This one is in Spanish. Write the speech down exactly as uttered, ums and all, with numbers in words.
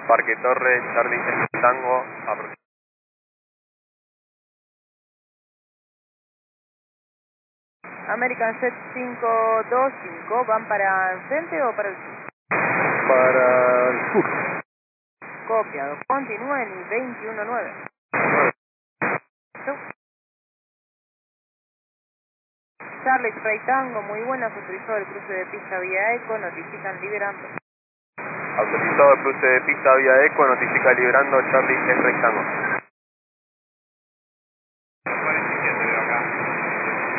Parque Torre, Charlie Tango, aproximadamente. American Jet cinco dos cinco, ¿van para enfrente o para el sur? Para el sur. Copiado. Continúen y veintiuno nueve. Charlie X-Ray Tango, muy buena, autorizado el cruce de pista vía Eco, notifican liberando. Autorizado el cruce de pista vía Eco, notifica liberando Charlie X-Ray Tango.